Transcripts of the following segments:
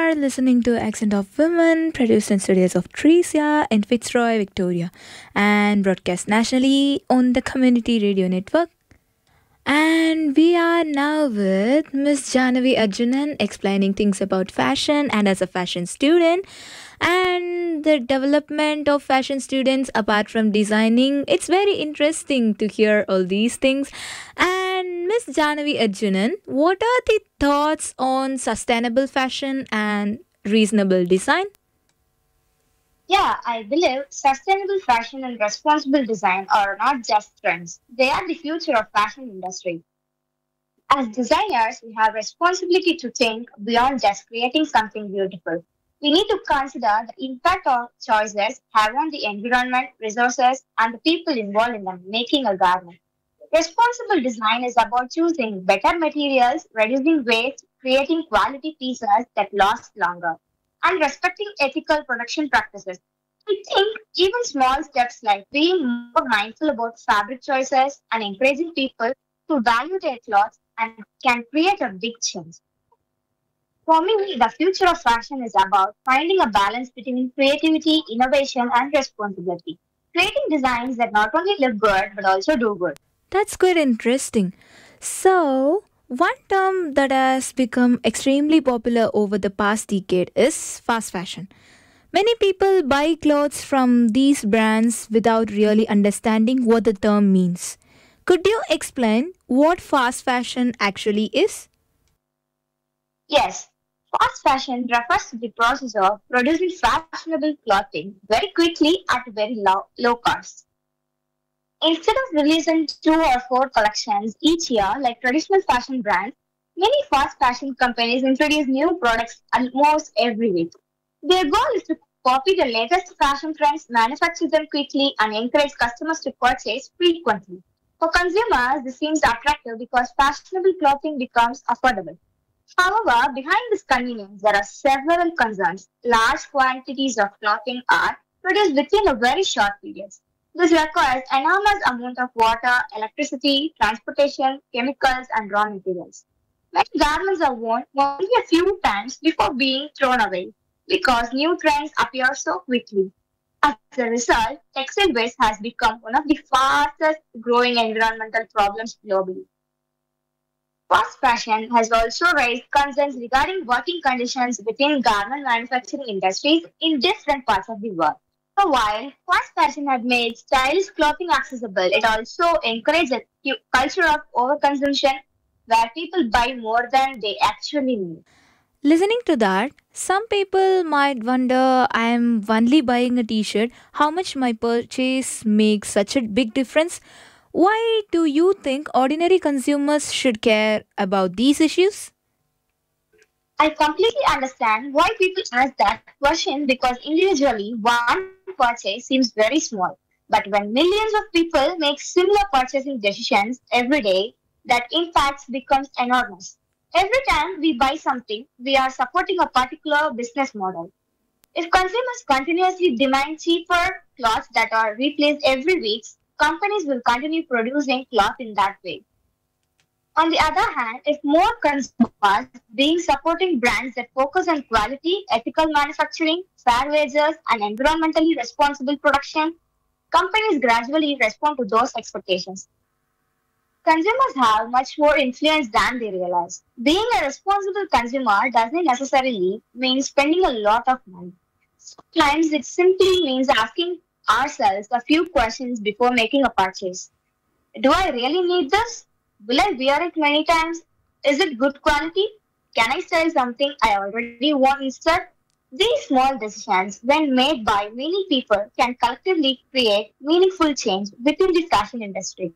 are listening to Accent of Women, produced in studios of Tricia in Fitzroy, Victoria, and broadcast nationally on the Community Radio Network. And we are now with Miss Janavi Arjunan explaining things about fashion and as a fashion student and the development of fashion students apart from designing. It's very interesting to hear all these things. And Miss Janavi Arjunan, what are the thoughts on sustainable fashion and reasonable design? Yeah, I believe sustainable fashion and responsible design are not just trends. They are the future of fashion industry. As designers, we have responsibility to think beyond just creating something beautiful. We need to consider the impact our choices have on the environment, resources, and the people involved in them making a garment. Responsible design is about choosing better materials, reducing waste, creating quality pieces that last longer, and respecting ethical production practices. I think even small steps like being more mindful about fabric choices and encouraging people to value their clothes and can create a big change. For me, the future of fashion is about finding a balance between creativity, innovation, and responsibility. Creating designs that not only look good but also do good. That's quite interesting. So, one term that has become extremely popular over the past decade is fast fashion. Many people buy clothes from these brands without really understanding what the term means. Could you explain what fast fashion actually is? Yes, fast fashion refers to the process of producing fashionable clothing very quickly at very low cost. Instead of releasing two or four collections each year like traditional fashion brands, many fast fashion companies introduce new products almost every week. Their goal is to copy the latest fashion trends, manufacture them quickly, and encourage customers to purchase frequently. For consumers, this seems attractive because fashionable clothing becomes affordable. However, behind this convenience, there are several concerns. Large quantities of clothing are produced within a very short period. This requires enormous amount of water, electricity, transportation, chemicals, and raw materials. Many garments are worn only a few times before being thrown away because new trends appear so quickly. As a result, textile waste has become one of the fastest growing environmental problems globally. Fast fashion has also raised concerns regarding working conditions within garment manufacturing industries in different parts of the world. So while fast fashion had made stylish clothing accessible, it also encouraged a culture of overconsumption where people buy more than they actually need. Listening to that, some people might wonder I am only buying a t shirt, how much my purchase makes such a big difference. Why do you think ordinary consumers should care about these issues? I completely understand why people ask that question because individually one purchase seems very small. But when millions of people make similar purchasing decisions every day, that impact becomes enormous. Every time we buy something, we are supporting a particular business model. If consumers continuously demand cheaper clothes that are replaced every week, companies will continue producing cloth in that way. On the other hand, if more consumers being supporting brands that focus on quality, ethical manufacturing, fair wages, and environmentally responsible production, companies gradually respond to those expectations. Consumers have much more influence than they realize. Being a responsible consumer doesn't necessarily mean spending a lot of money. Sometimes it simply means asking ourselves a few questions before making a purchase. Do I really need this? Will I wear it many times? Is it good quality? Can I sell something I already want instead? These small decisions, when made by many people, can collectively create meaningful change within the fashion industry.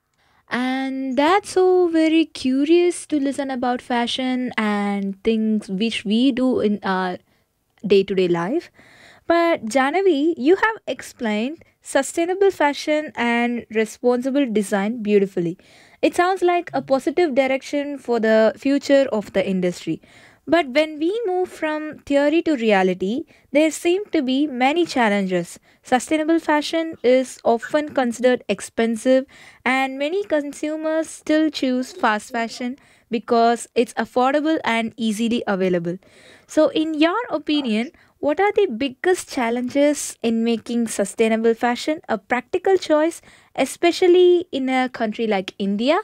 And that's so very curious to listen about fashion and things which we do in our day to day life. But Janavi, you have explained sustainable fashion and responsible design beautifully. It sounds like a positive direction for the future of the industry. But when we move from theory to reality, there seem to be many challenges. Sustainable fashion is often considered expensive, and many consumers still choose fast fashion because it's affordable and easily available. So, in your opinion, what are the biggest challenges in making sustainable fashion a practical choice, especially in a country like India?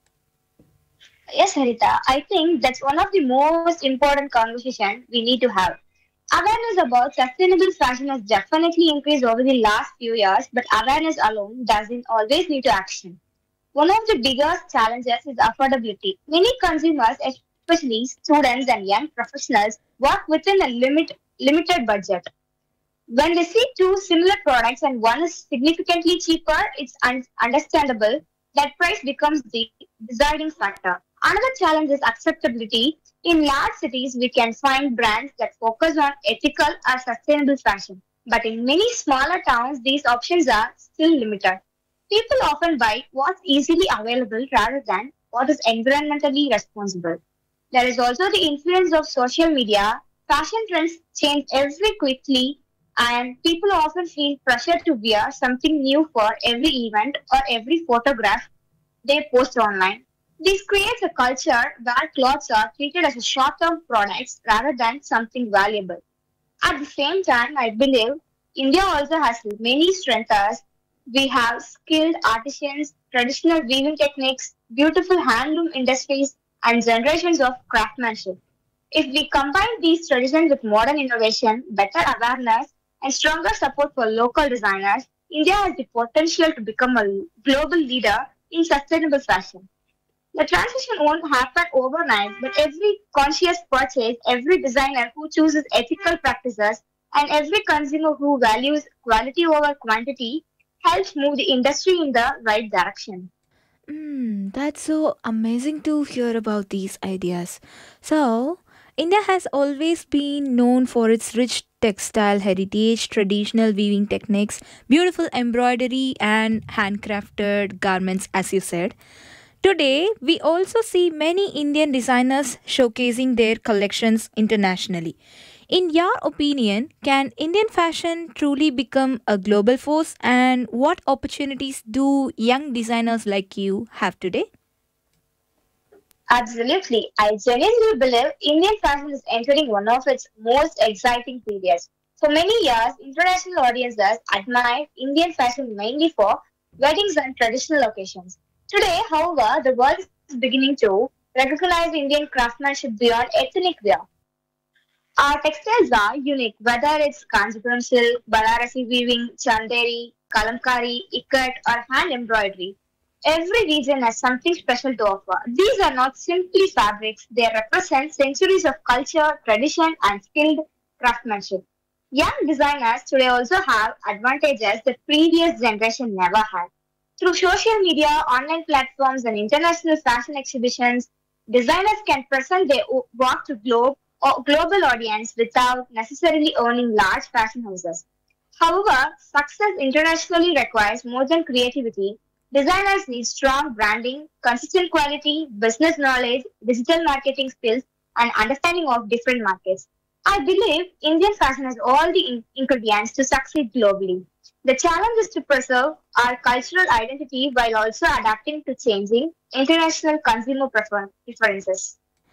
Yes, Harita, I think that's one of the most important conversations we need to have. Awareness about sustainable fashion has definitely increased over the last few years, but awareness alone doesn't always lead to action. One of the biggest challenges is affordability. Many consumers, especially students and young professionals, work within a limited budget. When they see two similar products and one is significantly cheaper, it's understandable that price becomes the deciding factor. Another challenge is acceptability. In large cities, we can find brands that focus on ethical or sustainable fashion. But in many smaller towns, these options are still limited. People often buy what's easily available rather than what is environmentally responsible. There is also the influence of social media. Fashion trends change every quickly, and people often feel pressure to wear something new for every event or every photograph they post online. This creates a culture where clothes are treated as a short-term products rather than something valuable. At the same time, I believe India also has many strengths. We have skilled artisans, traditional weaving techniques, beautiful handloom industries, and generations of craftsmanship. If we combine these traditions with modern innovation, better awareness, and stronger support for local designers, India has the potential to become a global leader in sustainable fashion. The transition won't happen overnight, but every conscious purchase, every designer who chooses ethical practices, and every consumer who values quality over quantity helps move the industry in the right direction. That's so amazing to hear about these ideas. So, India has always been known for its rich textile heritage, traditional weaving techniques, beautiful embroidery, and handcrafted garments, as you said. Today, we also see many Indian designers showcasing their collections internationally. In your opinion, can Indian fashion truly become a global force, and what opportunities do young designers like you have today? Absolutely. I genuinely believe Indian fashion is entering one of its most exciting periods. For many years, international audiences admired Indian fashion mainly for weddings and traditional occasions. Today, however, the world is beginning to recognize Indian craftsmanship beyond ethnic wear. Our textiles are unique, whether it's Kanjipuram silk, Banarasi weaving, Chanderi, Kalamkari, ikat, or hand embroidery. Every region has something special to offer. These are not simply fabrics, they represent centuries of culture, tradition, and skilled craftsmanship. Young designers today also have advantages that previous generation never had. Through social media, online platforms, and international fashion exhibitions, designers can present their work to global audience without necessarily owning large fashion houses. However, success internationally requires more than creativity. Designers need strong branding, consistent quality, business knowledge, digital marketing skills, and understanding of different markets. I believe Indian fashion has all the ingredients to succeed globally. The challenge is to preserve our cultural identity while also adapting to changing international consumer preferences.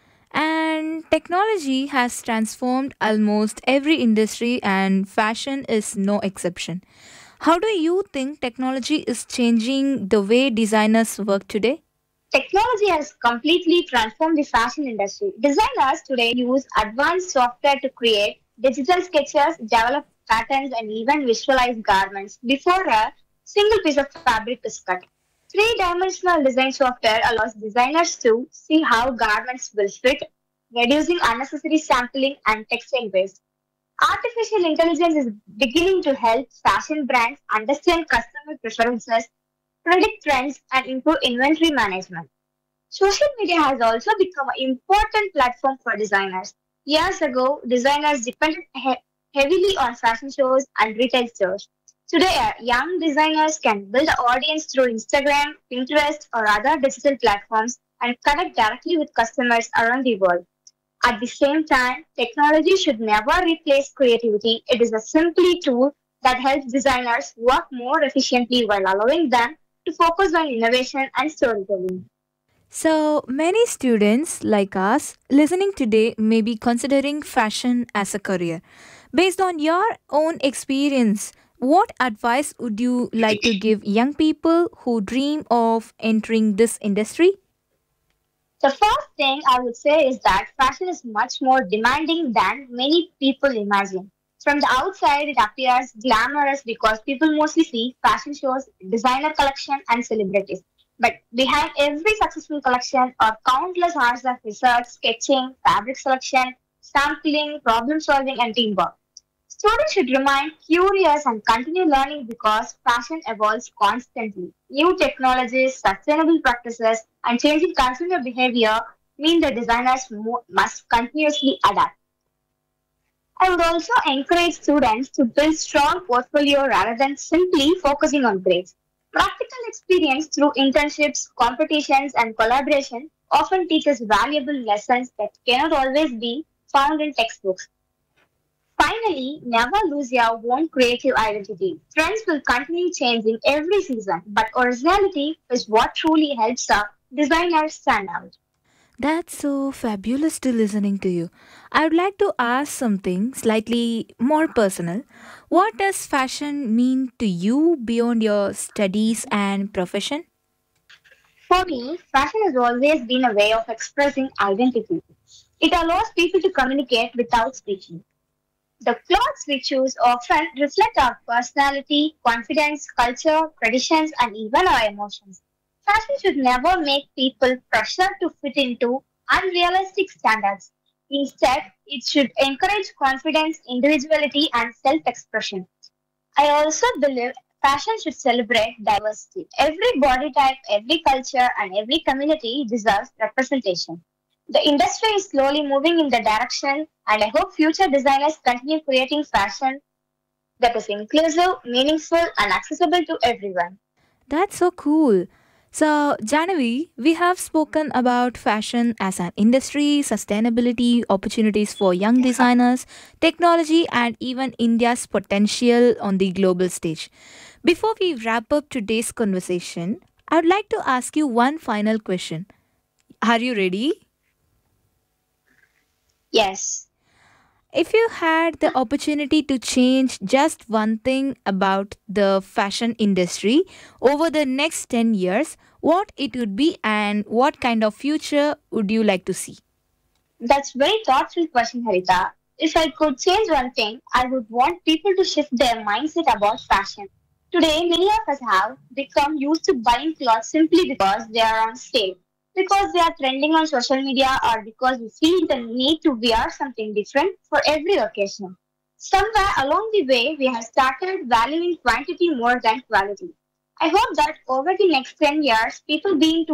And technology has transformed almost every industry, and fashion is no exception. How do you think technology is changing the way designers work today? Technology has completely transformed the fashion industry. Designers today use advanced software to create digital sketches, develop patterns, and even visualize garments before a single piece of fabric is cut. Three-dimensional design software allows designers to see how garments will fit, reducing unnecessary sampling and textile waste. Artificial intelligence is beginning to help fashion brands understand customer preferences, predict trends, and improve inventory management. Social media has also become an important platform for designers. Years ago, designers depended heavily on fashion shows and retail stores. Today, young designers can build an audience through Instagram, Pinterest, or other digital platforms and connect directly with customers around the world. At the same time, technology should never replace creativity. It is a simply tool that helps designers work more efficiently while allowing them to focus on innovation and storytelling. So, many students like us listening today may be considering fashion as a career. Based on your own experience, what advice would you like to give young people who dream of entering this industry? The first thing I would say is that fashion is much more demanding than many people imagine. From the outside, it appears glamorous because people mostly see fashion shows, designer collection, and celebrities. But behind every successful collection are countless hours of research, sketching, fabric selection, sampling, problem solving, and teamwork. Students should remain curious and continue learning because fashion evolves constantly. New technologies, sustainable practices, and changing consumer behavior mean that designers must continuously adapt. I would also encourage students to build strong portfolio rather than simply focusing on grades. Practical experience through internships, competitions, and collaboration often teaches valuable lessons that cannot always be found in textbooks. Finally, never lose your own creative identity. Trends will continue changing every season, but originality is what truly helps a designer stand out. That's so fabulous to listening to you. I would like to ask something slightly more personal. What does fashion mean to you beyond your studies and profession? For me, fashion has always been a way of expressing identity. It allows people to communicate without speaking. The clothes we choose often reflect our personality, confidence, culture, traditions, and even our emotions. Fashion should never make people pressure to fit into unrealistic standards. Instead, it should encourage confidence, individuality, and self expression. I also believe fashion should celebrate diversity. Every body type, every culture, and every community deserves representation. The industry is slowly moving in the direction, and I hope future designers continue creating fashion that is inclusive, meaningful, and accessible to everyone. That's so cool. So, Janavi, we have spoken about fashion as an industry, sustainability, opportunities for young designers, technology, and even India's potential on the global stage. Before we wrap up today's conversation, I would like to ask you one final question. Are you ready? Yes, If you had the opportunity to change just one thing about the fashion industry over the next 10 years, what it would be and what kind of future would you like to see? that's very thoughtful question, Harita. If I could change one thing, I would want people to shift their mindset about fashion. Today, many of us have become used to buying clothes simply because they are on sale, because they are trending on social media, or because we feel the need to wear something different for every occasion. Somewhere along the way, we have started valuing quantity more than quality. I hope that over the next 10 years, people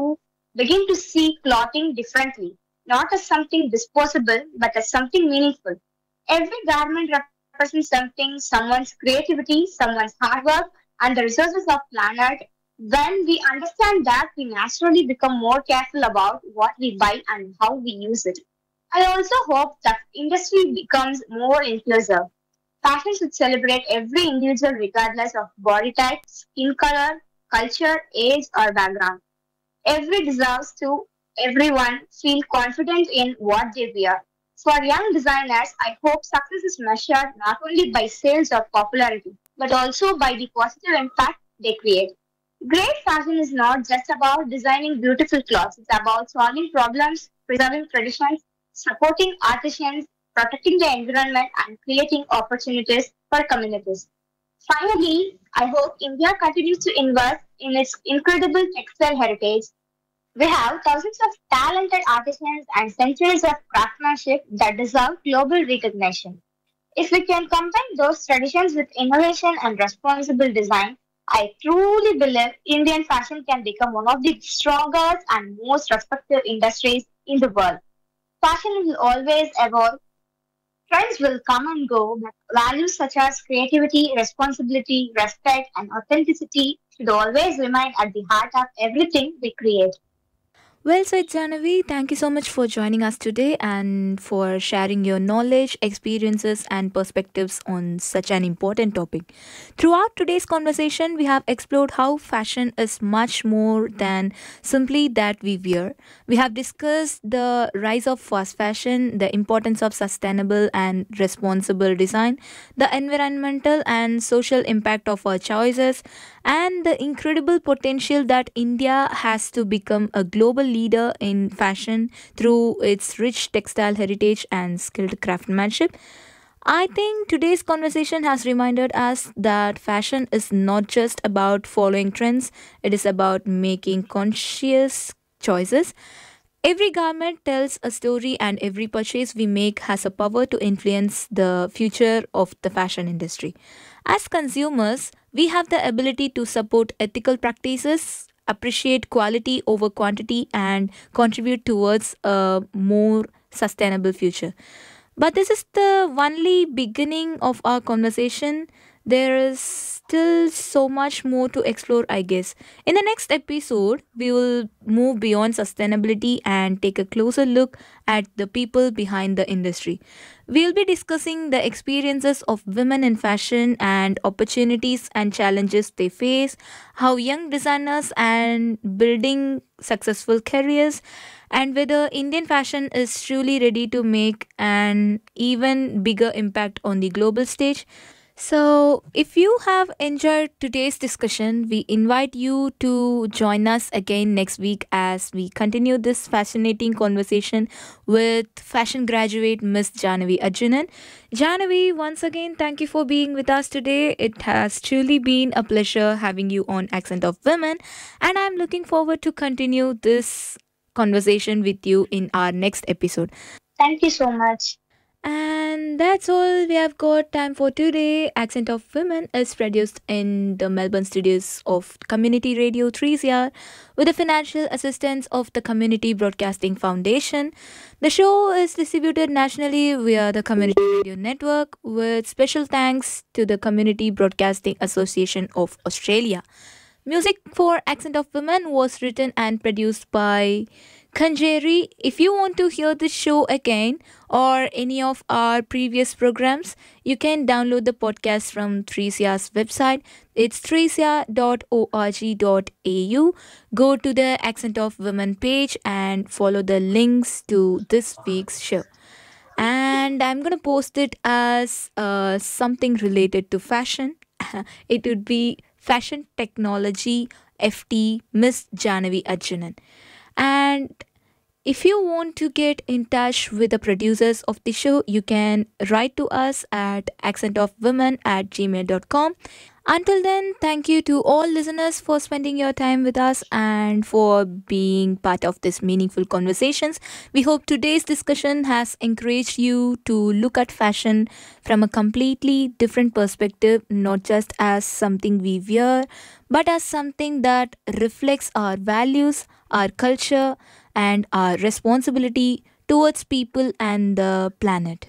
begin to see clothing differently, not as something disposable, but as something meaningful. Every garment represents something, someone's creativity, someone's hard work, and the resources of planet. When we understand that, we naturally become more careful about what we buy and how we use it. I also hope that industry becomes more inclusive. Fashion should celebrate every individual regardless of body type, skin color, culture, age, or background. Every deserves to everyone feel confident in what they wear. For young designers, I hope success is measured not only by sales or popularity, but also by the positive impact they create. Great fashion is not just about designing beautiful clothes, it's about solving problems, preserving traditions, supporting artisans, protecting the environment, and creating opportunities for communities. Finally, I hope India continues to invest in its incredible textile heritage. We have thousands of talented artisans and centuries of craftsmanship that deserve global recognition. If we can combine those traditions with innovation and responsible design, I truly believe Indian fashion can become one of the strongest and most respected industries in the world. Fashion will always evolve, trends will come and go, but values such as creativity, responsibility, respect, and authenticity should always remain at the heart of everything we create. Well said, Janavi. Thank you so much for joining us today and for sharing your knowledge, experiences, and perspectives on such an important topic. Throughout today's conversation, we have explored how fashion is much more than simply that we wear. We have discussed the rise of fast fashion, the importance of sustainable and responsible design, the environmental and social impact of our choices, and the incredible potential that India has to become a global leader in fashion through its rich textile heritage and skilled craftsmanship. I think today's conversation has reminded us that fashion is not just about following trends, it is about making conscious choices. Every garment tells a story, and every purchase we make has a power to influence the future of the fashion industry. As consumers, we have the ability to support ethical practices, appreciate quality over quantity, and contribute towards a more sustainable future. But this is the only beginning of our conversation. There is still so much more to explore, I guess. In the next episode, we will move beyond sustainability and take a closer look at the people behind the industry. We'll be discussing the experiences of women in fashion and opportunities and challenges they face, how young designers and building successful careers, and whether Indian fashion is truly ready to make an even bigger impact on the global stage. So, if you have enjoyed today's discussion, we invite you to join us again next week as we continue this fascinating conversation with fashion graduate Miss Janavi Arjunan. Janavi, once again, thank you for being with us today. It has truly been a pleasure having you on Accent of Women, and I'm looking forward to continue this conversation with you in our next episode. Thank you so much. And that's all we have got time for today. Accent of Women is produced in the Melbourne studios of Community Radio 3CR with the financial assistance of the Community Broadcasting Foundation. The show is distributed nationally via the Community Radio Network with special thanks to the Community Broadcasting Association of Australia. Music for Accent of Women was written and produced by Kanjeri. If you want to hear this show again or any of our previous programs, you can download the podcast from 3CR's website. It's 3cr.org.au. Go to the Accent of Women page and follow the links to this week's show. And I'm going to post it as something related to fashion. It would be Fashion Technology FT Miss Janavi Arjunan. And if you want to get in touch with the producers of the show, you can write to us at accentofwomen@gmail.com. Until then, thank you to all listeners for spending your time with us and for being part of this meaningful conversations. We hope today's discussion has encouraged you to look at fashion from a completely different perspective, not just as something we wear, but as something that reflects our values, our culture, and our responsibility towards people and the planet.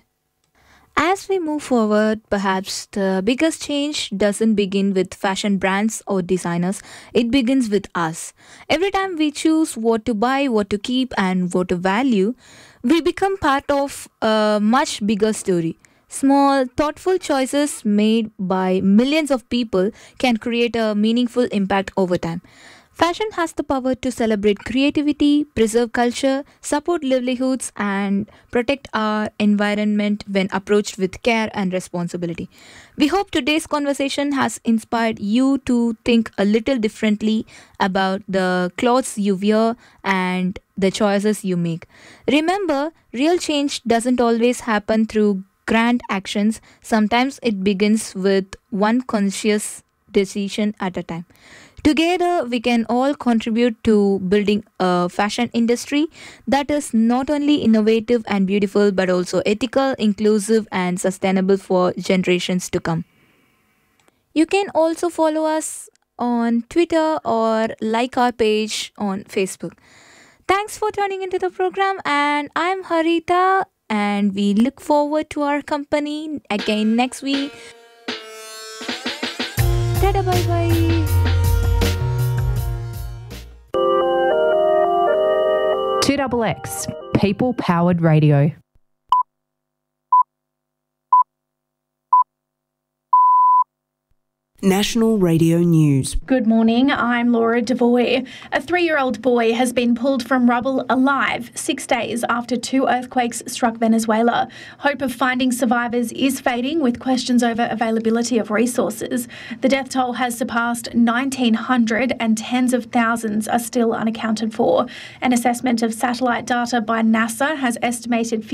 As we move forward, perhaps the biggest change doesn't begin with fashion brands or designers, it begins with us. Every time we choose what to buy, what to keep, and what to value, we become part of a much bigger story. Small, thoughtful choices made by millions of people can create a meaningful impact over time. Fashion has the power to celebrate creativity, preserve culture, support livelihoods, and protect our environment when approached with care and responsibility. We hope today's conversation has inspired you to think a little differently about the clothes you wear and the choices you make. Remember, real change doesn't always happen through grand actions. Sometimes it begins with one conscious decision at a time. Together, we can all contribute to building a fashion industry that is not only innovative and beautiful but also ethical, inclusive, and sustainable for generations to come. You can also follow us on Twitter or like our page on Facebook. Thanks for tuning into the program, and I'm Harita, and we look forward to our company again next week. Tada, bye bye. 2XX, people-powered radio. National Radio News. Good morning, I'm Laura Devoy. A 3-year-old boy has been pulled from rubble alive 6 days after 2 earthquakes struck Venezuela. Hope of finding survivors is fading with questions over availability of resources. The death toll has surpassed 1,900 and tens of thousands are still unaccounted for. An assessment of satellite data by NASA has estimated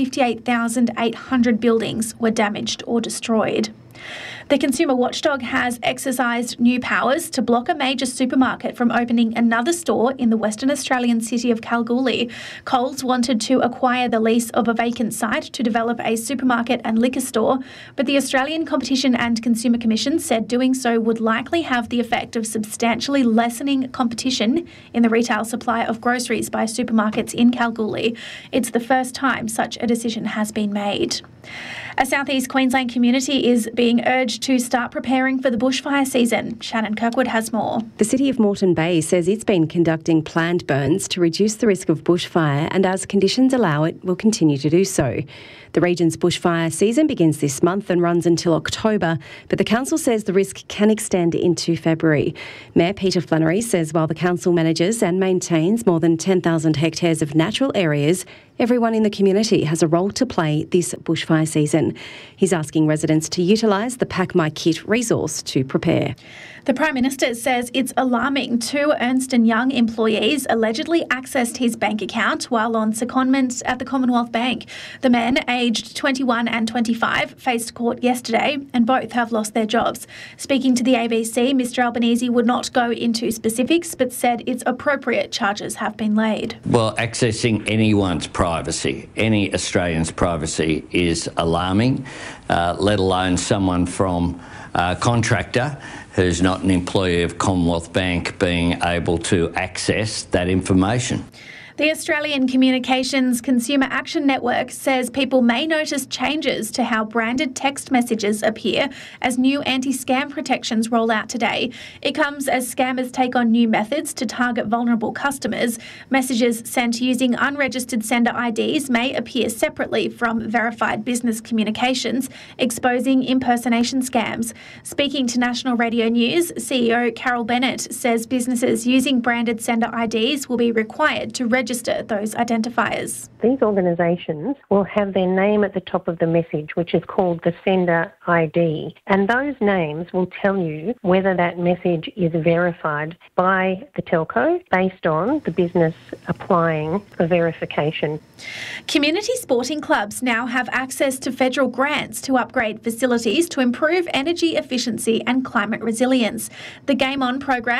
58,800 buildings were damaged or destroyed. The consumer watchdog has exercised new powers to block a major supermarket from opening another store in the Western Australian city of Kalgoorlie. Coles wanted to acquire the lease of a vacant site to develop a supermarket and liquor store, but the Australian Competition and Consumer Commission said doing so would likely have the effect of substantially lessening competition in the retail supply of groceries by supermarkets in Kalgoorlie. It's the first time such a decision has been made. A southeast Queensland community is being urged to start preparing for the bushfire season. Shannon Kirkwood has more. The City of Moreton Bay says it's been conducting planned burns to reduce the risk of bushfire, and as conditions allow it, will continue to do so. The region's bushfire season begins this month and runs until October, but the council says the risk can extend into February. Mayor Peter Flannery says while the council manages and maintains more than 10,000 hectares of natural areas, everyone in the community has a role to play this bushfire season. He's asking residents to utilise the Pack My Kit resource to prepare. The Prime Minister says it's alarming 2 Ernst & Young employees allegedly accessed his bank account while on secondment at the Commonwealth Bank. The men, aged 21 and 25, faced court yesterday and both have lost their jobs. Speaking to the ABC, Mr Albanese would not go into specifics but said it's appropriate charges have been laid. Well, accessing anyone's privacy, any Australian's privacy, is alarming, let alone someone from a contractor who's not an employee of Commonwealth Bank being able to access that information. The Australian Communications Consumer Action Network says people may notice changes to how branded text messages appear as new anti-scam protections roll out today. It comes as scammers take on new methods to target vulnerable customers. Messages sent using unregistered sender IDs may appear separately from verified business communications, exposing impersonation scams. Speaking to National Radio News, CEO Carol Bennett says businesses using branded sender IDs will be required to register those identifiers. These organisations will have their name at the top of the message, which is called the sender ID, and those names will tell you whether that message is verified by the telco based on the business applying for verification. Community sporting clubs now have access to federal grants to upgrade facilities to improve energy efficiency and climate resilience. The Game On program